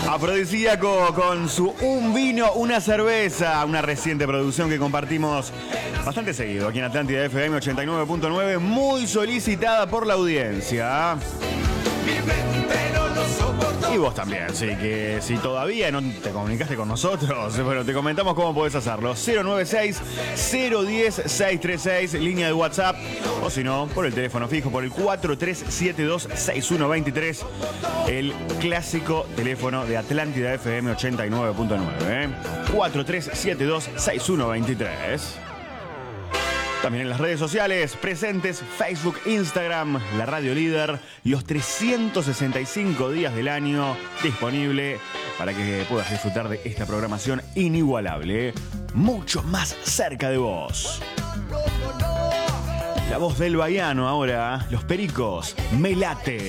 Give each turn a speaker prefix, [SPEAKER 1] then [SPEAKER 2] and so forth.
[SPEAKER 1] Afrodisíaco con su Un Vino, Una Cerveza, una reciente producción que compartimos bastante seguido aquí en Atlántida FM 89.9, muy solicitada por la audiencia. Y vos también, sí, que si todavía no te comunicaste con nosotros, bueno, te comentamos cómo podés hacerlo. 096-010-636, línea de WhatsApp, o si no, por el teléfono fijo, por el 4372-6123, el clásico teléfono de Atlántida FM 89.9, 4372-6123. También en las redes sociales presentes, Facebook, Instagram, la Radio Líder, los 365 días del año disponible para que puedas disfrutar de esta programación inigualable, mucho más cerca de vos. La voz del baiano ahora, Los Pericos, Me Late.